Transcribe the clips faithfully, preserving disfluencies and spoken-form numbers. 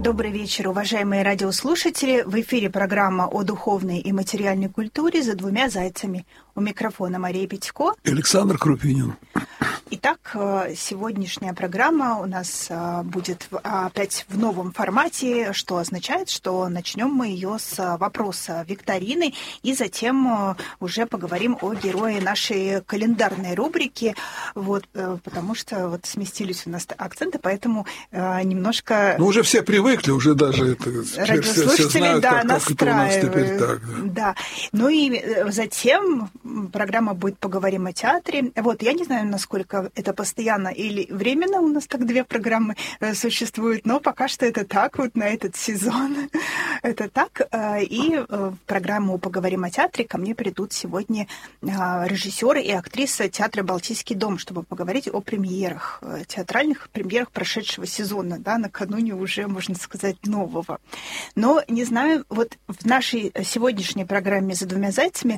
Добрый вечер, уважаемые радиослушатели. В эфире программа о духовной и материальной культуре «За двумя зайцами». У микрофона Мария Петько и Александр Крупинин. Итак, сегодняшняя программа у нас будет опять в новом формате, что означает, что начнем мы ее с вопроса викторины, и затем уже поговорим о герое нашей календарной рубрики, вот, потому что вот сместились у нас акценты, поэтому немножко... Ну, уже все привыкли, уже даже это, радиослушатели, все, все знают, да, как, как это у нас теперь так. Да. да. Ну и затем программа будет «Поговорим о театре». Вот, я не знаю, насколько это постоянно или временно, у нас так две программы существуют, но пока что это так, вот на этот сезон это так. И в программу «Поговорим о театре» ко мне придут сегодня режиссеры и актриса театра «Балтийский дом», чтобы поговорить о премьерах, театральных премьерах прошедшего сезона, да, накануне уже, можно сказать, нового. Но, не знаю, вот в нашей сегодняшней программе «За двумя зайцами»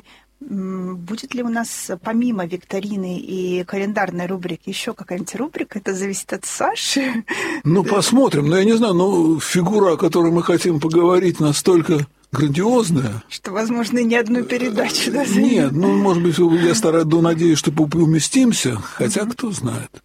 будет ли у нас помимо викторины и календарной рубрики еще какая-нибудь рубрика? Это зависит от Саши. Ну, посмотрим. Но я не знаю, но фигура, о которой мы хотим поговорить, настолько грандиозная. Что, возможно, ни одну передачу. Да, нет, ну, может быть, я стараюсь, надеюсь, что уместимся, хотя mm-hmm. кто знает.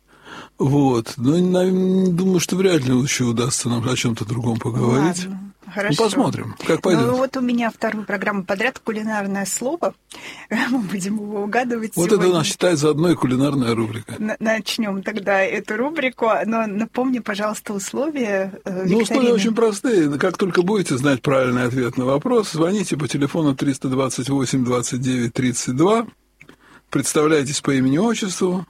Вот. Но думаю, что вряд ли еще удастся нам о чем-то другом поговорить. Ладно. Хорошо. Ну, посмотрим, как пойдет. Ну, вот у меня вторую программу подряд «Кулинарное слово». Мы будем его угадывать вот сегодня. Это у нас считается одной кулинарная рубрика. Начнем тогда эту рубрику. Но напомни, пожалуйста, условия викторины. Ну, условия очень простые. Как только будете знать правильный ответ на вопрос, звоните по телефону триста двадцать восемь двадцать девять тридцать два, представляйтесь по имени-отчеству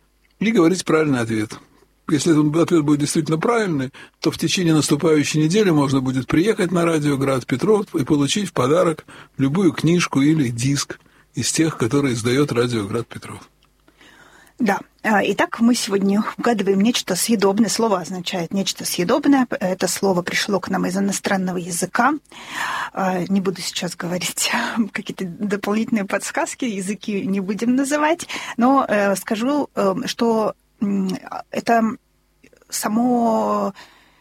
и говорите правильный ответ. Если этот ответ будет действительно правильный, то в течение наступающей недели можно будет приехать на радио «Град Петров» и получить в подарок любую книжку или диск из тех, которые издает радио «Град Петров». Да. Итак, мы сегодня угадываем нечто съедобное. Слово означает нечто съедобное. Это слово пришло к нам из иностранного языка. Не буду сейчас говорить какие-то дополнительные подсказки, языки не будем называть, но скажу, что это само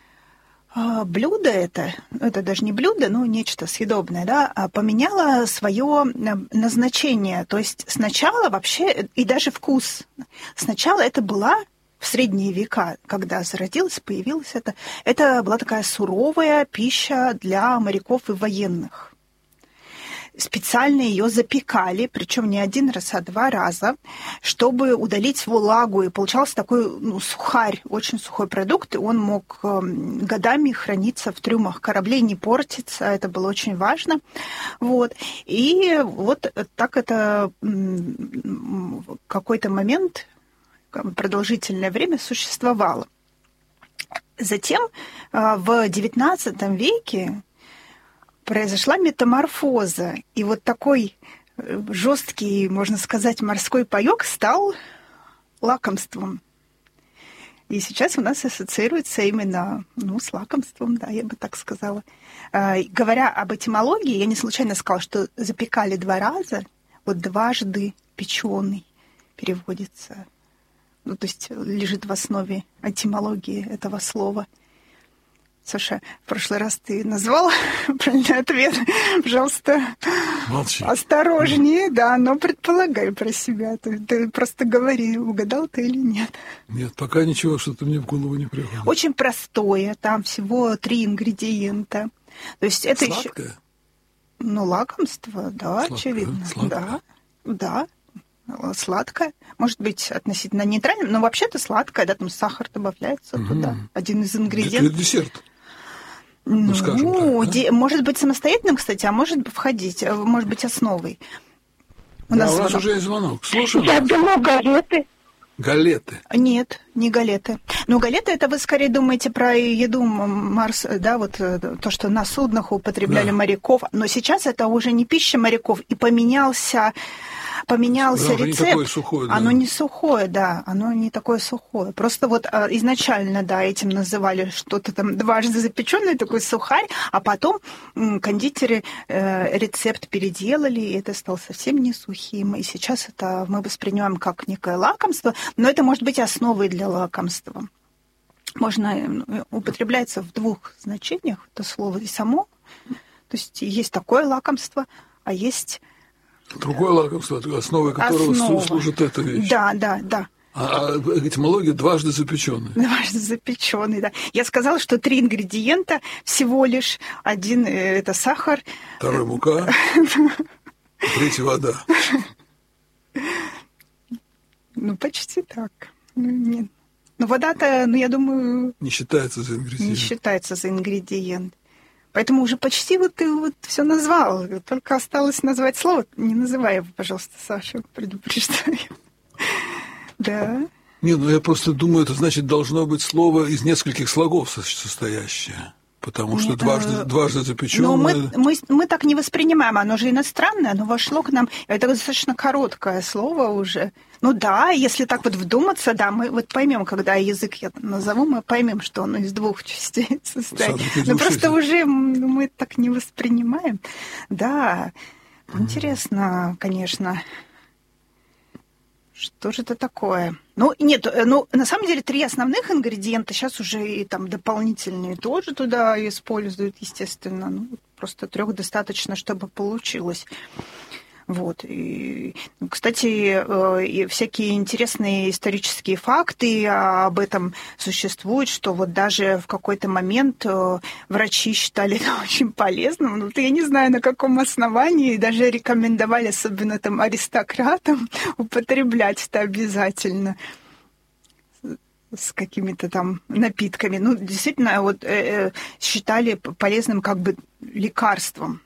блюдо, это, это даже не блюдо, но нечто съедобное, да, поменяло свое назначение. То есть сначала вообще, и даже вкус, сначала это была в средние века, когда зародилась, появилась это, это была такая суровая пища для моряков и военных. Специально ее запекали, причем не один раз, а два раза, чтобы удалить влагу. И получался такой ну, сухарь, очень сухой продукт. И он мог годами храниться в трюмах кораблей, не портиться. Это было очень важно. Вот. И вот так это в какой-то момент, продолжительное время существовало. Затем в девятнадцатом веке произошла метаморфоза, и вот такой жесткий, можно сказать, морской паёк стал лакомством. И сейчас у нас ассоциируется именно ну, с лакомством, да, я бы так сказала. Говоря об этимологии, я не случайно сказала, что запекали два раза, вот дважды печеный переводится, ну, то есть лежит в основе этимологии этого слова. Саша, в прошлый раз ты назвал правильный ответ. Пожалуйста, молчи. Осторожнее, да, но предполагай про себя. Ты, ты просто говори, угадал ты или нет. Нет, пока ничего, что-то мне в голову не приходит. Очень простое, там всего три ингредиента. То есть это сладкое? Еще... Ну, лакомство, да, сладкое, очевидно. Сладкое. Да, да. Сладкое. Может быть, относительно нейтральным, но вообще-то сладкое, да, там сахар добавляется угу. туда. Один из ингредиентов. Это десерт. Ну, ну скажем так, де- да? может быть самостоятельным, кстати, а может входить, может быть основой. У да, нас, у нас уже есть звонок. Слушаем. Я думаю, галеты. Галеты? Нет, не галеты. Ну, галеты, это вы скорее думаете про еду Марс, да, вот то, что на суднах употребляли да. моряков. Но сейчас это уже не пища моряков, и поменялся... Поменялся оно рецепт. Не такое сухое, да. Оно не сухое, да, оно не такое сухое. Просто вот изначально, да, этим называли что-то там дважды запеченное, такой сухарь, а потом кондитеры э, рецепт переделали, и это стало совсем не сухим. И сейчас это мы воспринимаем как некое лакомство, но это может быть основой для лакомства. можно употребляется в двух значениях, это слово и само. То есть есть такое лакомство, а есть... Другое лакомство, основой которого Основа. служит эта вещь. Да, да, да. А этимология дважды запеченный. Дважды запеченный, да. Я сказала, что три ингредиента всего лишь. Один – это сахар. Второй – мука. Третий – вода. Ну, почти так. Нет. Но вода-то, ну, я думаю... Не считается за ингредиент. Не считается за ингредиент. Поэтому уже почти вот ты вот все назвал. Только осталось назвать слово. Не называй его, пожалуйста, Саша, предупреждаю. Да. Не, ну я просто думаю, это значит должно быть слово из нескольких слогов состоящее. Потому что дважды, дважды запеченное... Но мы, мы, мы так не воспринимаем. Оно же иностранное, оно вошло к нам. Это достаточно короткое слово уже. Ну да, если так вот вдуматься, да, мы вот поймем, когда язык я назову, мы поймем, что оно из двух частей состоит. Но просто уже мы так не воспринимаем. Да, интересно, конечно. Что же это такое? Ну, нет, ну, на самом деле, три основных ингредиента, сейчас уже и там дополнительные тоже туда используют, естественно. Ну, просто трех достаточно, чтобы получилось. Вот. И, кстати, и всякие интересные исторические факты об этом существуют, что вот даже в какой-то момент врачи считали это очень полезным. Ну, я не знаю, на каком основании, даже рекомендовали, особенно там аристократам, употреблять это обязательно с какими-то там напитками. Ну, действительно, вот э, считали полезным как бы лекарством.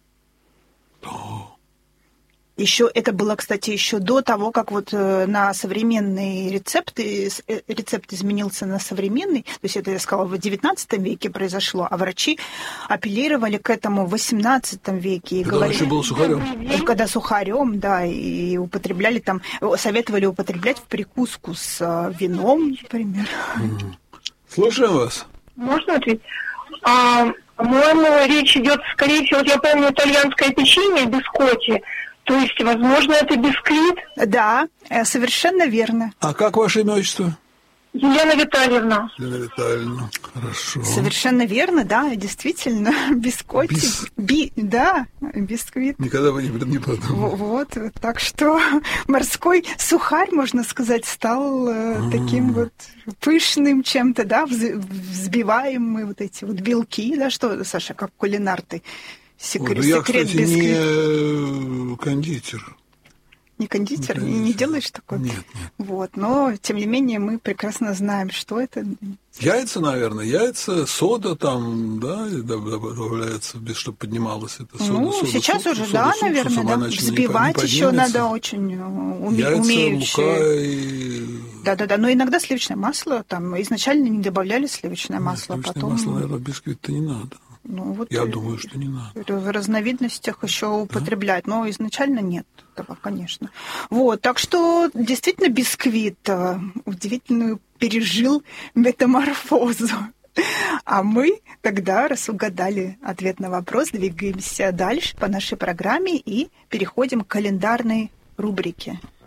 Еще это было, кстати, еще до того, как вот на современные рецепты, рецепт изменился на современный, то есть это, я сказала, в девятнадцатом веке произошло, а врачи апеллировали к этому в восемнадцатом веке. И когда говорили, еще был сухарем. Когда сухарем, да, и употребляли там, советовали употреблять в прикуску с вином, например. Слушаем вас. Можно ответить? А, по-моему, речь идет, скорее всего, вот я помню итальянское печенье, бискотти. То есть, возможно, это бисквит? Да, совершенно верно. А как ваше имя, отчество? Елена Витальевна. Елена Витальевна, хорошо. Совершенно верно, да, действительно, бискотти. Бис... Би... Да, бисквит. Никогда бы не, не подумал. Вот, так что морской сухарь, можно сказать, стал А-а-а. таким вот пышным чем-то, да, взбиваем мы вот эти вот белки, да, что, Саша, как кулинар ты? Секрет, Ой, ну я, секрет кстати, бисквит. не кондитер. Не кондитер? Не, не делаешь такое? Нет, нет. Вот, но, тем не менее, мы прекрасно знаем, что это. Яйца, наверное, яйца, сода там, да, добавляется, без чтобы поднималось это сода. Ну, сода, сейчас сода, уже, сода, да, сода, наверное, да. Взбивать не еще надо очень уме- яйца, умеючи. мука и... Да-да-да, но иногда сливочное масло, там изначально не добавляли сливочное масло, Нет, сливочное потом... масло, наверное, бисквит-то не надо. Ну, вот Я думаю, что не надо. В разновидностях еще употреблять, да? Но изначально нет этого, конечно. Вот, так что действительно бисквит удивительную пережил метаморфозу. А мы тогда, раз угадали ответ на вопрос, двигаемся дальше по нашей программе и переходим к календарной рубрике.